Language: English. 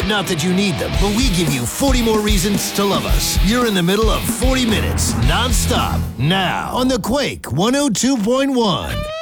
Not that you need them, but we give you 40 more reasons to love us. You're in the middle of 40 minutes, non-stop, now on the Quake 102.1.